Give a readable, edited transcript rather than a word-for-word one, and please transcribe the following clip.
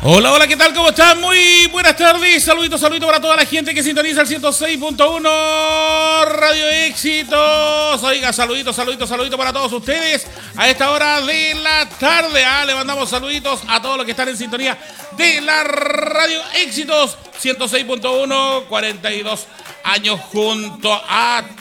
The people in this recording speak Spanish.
Hola, hola, ¿qué tal? ¿Cómo están? Muy buenas tardes. Saludito para toda la gente que sintoniza el 106.1 Radio Éxitos. Oiga, saludito para todos ustedes a esta hora de la tarde. Le mandamos saluditos a todos los que están en sintonía de la Radio Éxitos 106.1, 42 años junto a